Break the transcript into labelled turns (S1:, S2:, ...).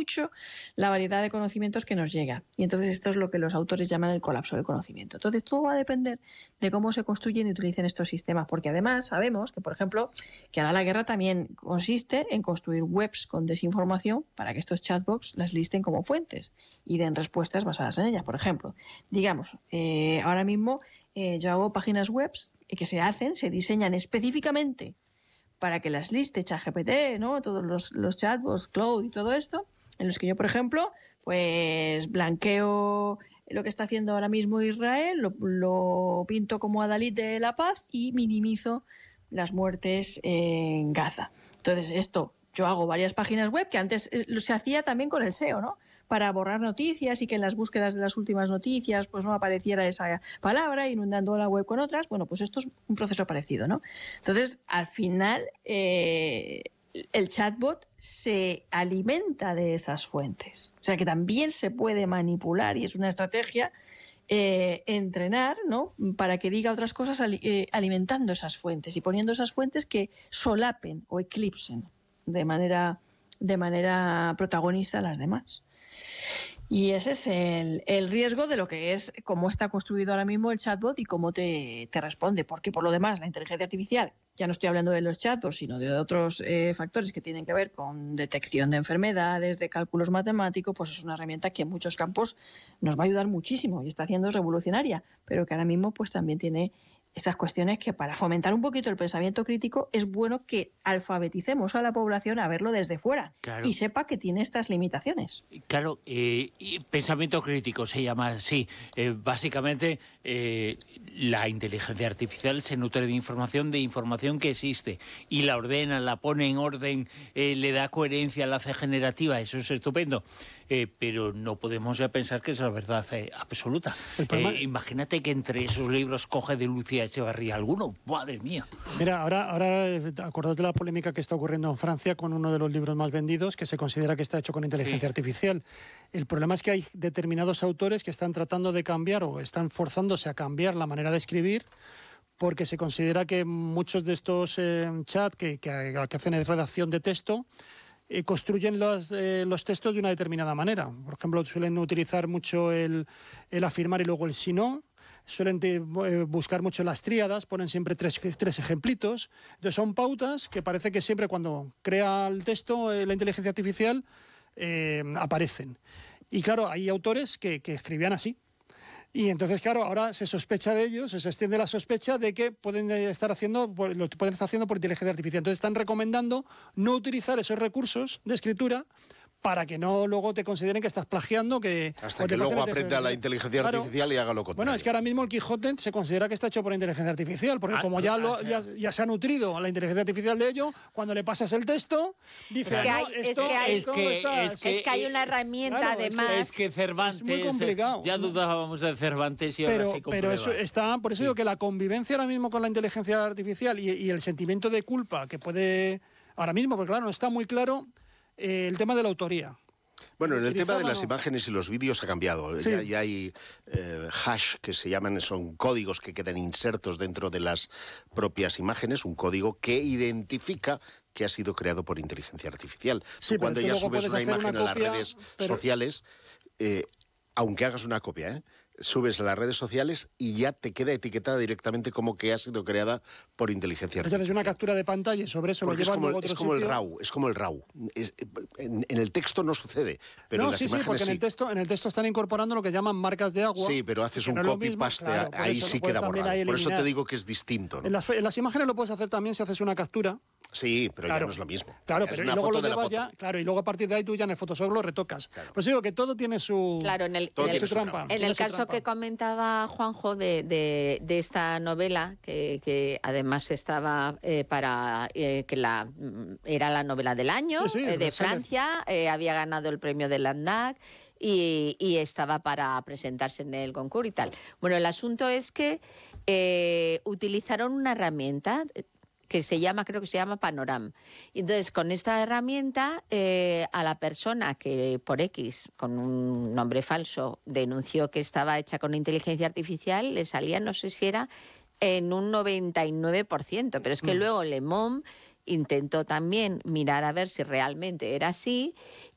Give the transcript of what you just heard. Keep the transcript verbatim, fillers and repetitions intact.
S1: mucho la variedad de conocimientos que nos llega. Y entonces esto es lo que los autores llaman el colapso del conocimiento. Entonces todo va a depender de cómo se construyen y utilicen estos sistemas, porque además sabemos que, por ejemplo, que ahora la guerra también consiste en construir webs con desinformación para que estos chatbots las listen como fuentes y den respuestas basadas en ellas. Por ejemplo, digamos, eh, ahora mismo eh, yo hago páginas web que se hacen, se diseñan específicamente para que las liste ChatGPT, ¿no? Todos los, los chatbots, Cloud y todo esto, en los que yo, por ejemplo, pues blanqueo lo que está haciendo ahora mismo Israel, lo, lo pinto como adalid de la paz y minimizo las muertes en Gaza. Entonces, esto, yo hago varias páginas web que antes se hacía también con el S E O, ¿no? Para borrar noticias y que en las búsquedas de las últimas noticias pues no apareciera esa palabra, inundando la web con otras. Bueno, pues esto es un proceso parecido, ¿no? Entonces, al final, eh, el chatbot se alimenta de esas fuentes. O sea, que también se puede manipular y es una estrategia eh, entrenar, ¿no? Para que diga otras cosas ali- eh, alimentando esas fuentes y poniendo esas fuentes que solapen o eclipsen de manera, de manera protagonista a las demás. Y ese es el, el riesgo de lo que es cómo está construido ahora mismo el chatbot y cómo te, te responde. Porque por lo demás, la inteligencia artificial, ya no estoy hablando de los chatbots, sino de otros eh, factores que tienen que ver con detección de enfermedades, de cálculos matemáticos, pues es una herramienta que en muchos campos nos va a ayudar muchísimo y está haciendo revolucionaria, pero que ahora mismo pues también tiene estas cuestiones que para fomentar un poquito el pensamiento crítico es bueno que alfabeticemos a la población a verlo desde fuera, claro, y sepa que tiene estas limitaciones.
S2: Claro, eh, y pensamiento crítico se llama así. Eh, básicamente, eh, la inteligencia artificial se nutre de información, de información que existe, y la ordena, la pone en orden, eh, le da coherencia, la hace generativa, eso es estupendo. Eh, pero no podemos ya pensar que es la verdad eh, absoluta. Eh, imagínate que entre esos libros coge de Lucía Echevarría alguno. ¡Madre mía!
S3: Mira, ahora, ahora acordate de la polémica que está ocurriendo en Francia con uno de los libros más vendidos que se considera que está hecho con inteligencia sí. artificial. El problema es que hay determinados autores que están tratando de cambiar o están forzándose a cambiar la manera de escribir porque se considera que muchos de estos eh, chats que, que, que hacen redacción de texto Eh, construyen los, eh, los textos de una determinada manera. Por ejemplo, suelen utilizar mucho el, el afirmar y luego el si no, suelen te, eh, buscar mucho las tríadas, ponen siempre tres, tres ejemplitos. Entonces son pautas que parece que siempre cuando crea el texto eh, la inteligencia artificial eh, aparecen. Y claro, hay autores que, que escribían así. Y entonces, claro, ahora se sospecha de ellos, se extiende la sospecha de que pueden estar haciendo, lo pueden estar haciendo por inteligencia artificial. Entonces están recomendando no utilizar esos recursos de escritura para que no luego te consideren que estás plagiando. Que,
S4: Hasta que luego aprenda la inteligencia
S3: claro.
S4: artificial y haga lo contrario.
S3: Bueno, es que ahora mismo el Quijote se considera que está hecho por inteligencia artificial, porque ah, como ya, lo, ya, ya se ha nutrido la inteligencia artificial de ello, cuando le pasas el texto, dice...
S5: Es que hay,
S3: no, esto,
S5: es que hay,
S3: esto
S5: es que,
S3: está,
S5: es que, es que hay una herramienta,
S3: claro,
S5: además...
S2: Es que Cervantes...
S3: Es muy complicado.
S2: Ya dudábamos de Cervantes y
S3: pero,
S2: ahora se comprueba.
S3: Pero eso está... Por eso
S2: sí.
S3: digo que la convivencia ahora mismo con la inteligencia artificial y, y el sentimiento de culpa que puede... Ahora mismo, porque claro, no está muy claro eh, el tema de la autoría.
S4: Bueno, en el tema de
S3: no.
S4: las imágenes y los vídeos ha cambiado. Sí. Ya, ya hay eh, hash que se llaman, son códigos que quedan insertos dentro de las propias imágenes, un código que identifica que ha sido creado por inteligencia artificial.
S3: Sí,
S4: Tú cuando ya subes una imagen
S3: una
S4: a
S3: copia,
S4: las redes
S3: pero...
S4: sociales, eh, aunque hagas una copia, ¿eh? subes a las redes sociales y ya te queda etiquetada directamente como que ha sido creada por inteligencia artificial.
S3: Haces una captura de pantalla y sobre eso
S4: Porque
S3: lo llevas
S4: a otro
S3: sitio.
S4: Es como el RAW, es como el RAW. Es, en, en el texto no sucede, pero
S3: no,
S4: en las
S3: sí,
S4: imágenes
S3: sí, porque
S4: sí.
S3: en el texto, en el texto están incorporando lo que llaman marcas de agua.
S4: Sí, pero haces un
S3: no
S4: copy-paste,
S3: claro,
S4: ahí
S3: eso
S4: sí queda borrado. Por eso te digo que es distinto, ¿no?
S3: En las, en las imágenes lo puedes hacer también si haces una captura.
S4: Sí, pero
S3: claro,
S4: ya no es lo mismo.
S3: Claro,
S4: es
S3: pero
S4: una
S3: y luego
S4: foto
S3: lo
S4: de la
S3: llevas
S4: foto.
S3: ya, claro, y luego a partir de ahí tú ya en el Photoshop lo retocas. Claro. Pues digo que todo tiene su,
S5: claro, en el,
S3: todo
S5: en
S3: tiene
S5: el,
S3: su trampa.
S5: En el caso que comentaba Juanjo de, de, de esta novela, que, que además estaba eh, para eh, que la era la novela del año
S3: sí, sí,
S5: eh, de Francia, eh, había ganado el premio de Landac y, y estaba para presentarse en el concurso y tal. Bueno, el asunto es que eh, utilizaron una herramienta que se llama, creo que se llama Panoram. Y entonces, con esta herramienta, eh, a la persona que por X, con un nombre falso, denunció que estaba hecha con inteligencia artificial, le salía, no sé si era en un noventa y nueve por ciento. Pero es que mm. luego Le Monde intentó también mirar a ver si realmente era así